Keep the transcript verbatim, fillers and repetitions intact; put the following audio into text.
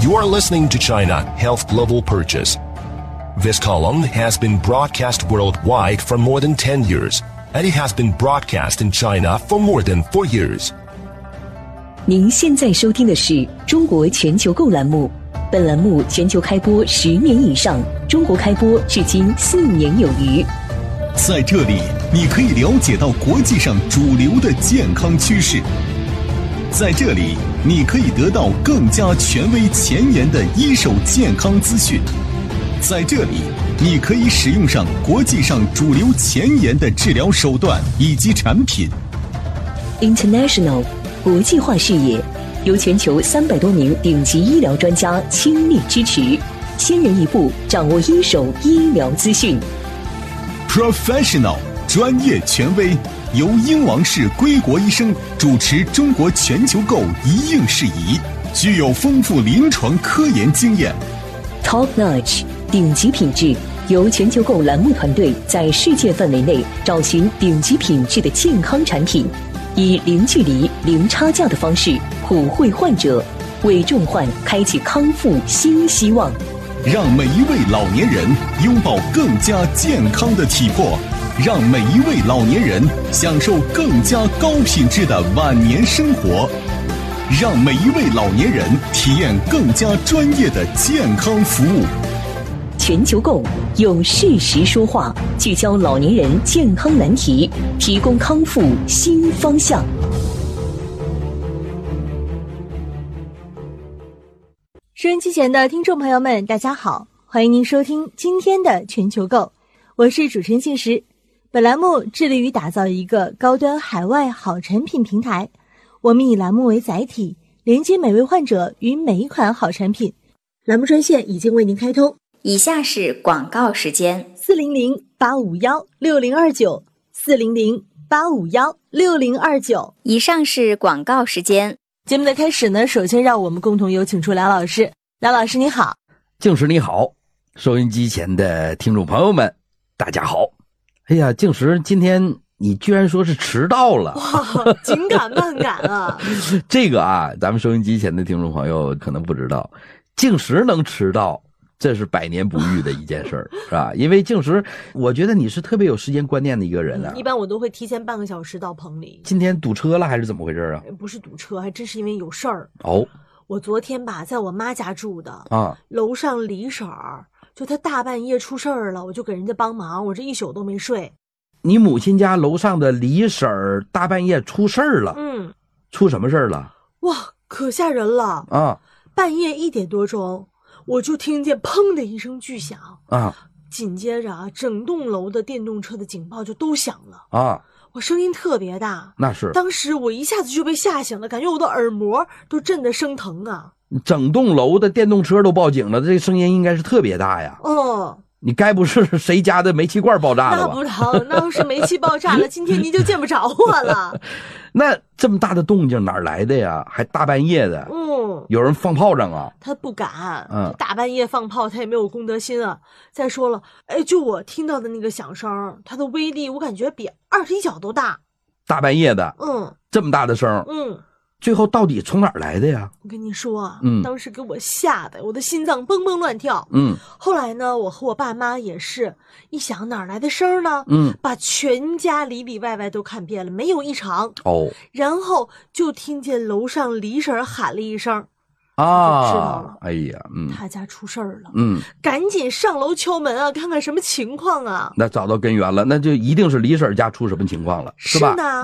You are listening to China Health Global Purchase. This column has been broadcast worldwide for more than ten years, and it has been broadcast in China for more than four years. 您现在收听的是中国全球购栏目，本栏目全球开播十年以上，中国开播至今四年有余。 在这里，你可以了解到国际上主流的健康趋势。在这里，你可以得到更加权威前沿的一手健康资讯。在这里，你可以使用上国际上主流前沿的治疗手段以及产品。 International 国际化视野，由全球三百多名顶级医疗专家倾力支持，先人一步掌握一手医疗资讯。 Professional 专业权威，由英王氏归国医生主持中国全球购一应事宜，具有丰富临床科研经验。 Top Notch 顶级品质，由全球购栏目团队在世界范围内找寻顶级品质的健康产品，以零距离、零差价的方式普惠患者，为重患开启康复新希望。 让每一位老年人拥抱更加健康的体魄，让每一位老年人享受更加高品质的晚年生活，让每一位老年人体验更加专业的健康服务。 全球购用事实说话，聚焦老年人健康难题，提供康复新方向。 收音机前的听众朋友们，大家好，欢迎您收听今天的全球购，我是主持人庆石。本栏目致力于打造一个高端海外好产品平台，我们以栏目为载体，连接每位患者与每一款好产品。栏目专线已经为您开通， 以下是广告时间： 四零零八五幺六零二九，四零零八五幺六零二九。 以上是广告时间。 节目的开始呢，首先让我们共同有请出梁老师。梁老师你好。 静石你好，收音机前的听众朋友们大家好。哎呀，静石，今天你居然说是迟到了。 哇，紧赶慢赶啊。 这个啊，咱们收音机前的听众朋友可能不知道，静石能迟到这是百年不遇的一件事儿，是吧？因为静石，我觉得你是特别有时间观念的一个人啊。 嗯、一般我都会提前半个小时到棚里。 今天堵车了还是怎么回事啊？ 不是堵车，还真是因为有事儿。 哦， 我昨天吧，在我妈家住的啊， 楼上李婶儿，就她大半夜出事儿了，我就给人家帮忙，我这一宿都没睡。 你母亲家楼上的李婶儿大半夜出事儿了？ 嗯， 出什么事儿了？ 哇，可吓人了啊！ 半夜一点多钟。我就听见砰的一声巨响啊， 紧接着啊，整栋楼的电动车的警报就都响了啊， 我声音特别大， 那是， 当时我一下子就被吓醒了，感觉我的耳膜都震得生疼啊。 整栋楼的电动车都报警了，这声音应该是特别大呀。 哦， 你该不是谁家的煤气罐爆炸了吧？ 那不成，那要是煤气爆炸了，今天您就见不着我了。 那这么大的动静哪儿来的呀？还大半夜的。 嗯， 有人放炮仗啊？ 他不敢， 嗯， 大半夜放炮，他也没有公德心啊。再说了，哎，就我听到的那个响声，它的威力我感觉比二踢脚都大。 大半夜的， 嗯， 这么大的声， 嗯。 最后到底从哪儿来的呀？ 我跟你说啊， 嗯， 当时给我吓得我的心脏蹦蹦乱跳。 嗯， 后来呢，我和我爸妈也是一想哪儿来的声呢？ 嗯，把全家里里外外都看遍了，没有异常。 哦， 然后就听见楼上李婶喊了一声， 啊， 就知道了。 哎呀，嗯， 他家出事儿了。 嗯， 赶紧上楼敲门啊，看看什么情况啊。 那找到根源了，那就一定是李婶家出什么情况了，是吧？ 是呢。